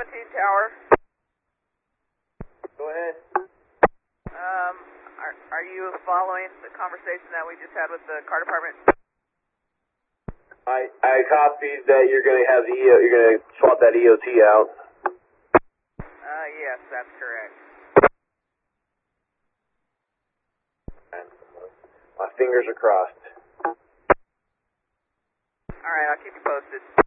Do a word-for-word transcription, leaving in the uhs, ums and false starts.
seventeen Tower. Go ahead. Um, are, are you following the conversation that we just had with the car department? I I copied that you're gonna have the E O, you're gonna swap that E O T out. Uh, yes, that's correct. My fingers are crossed. Alright, I'll keep you posted.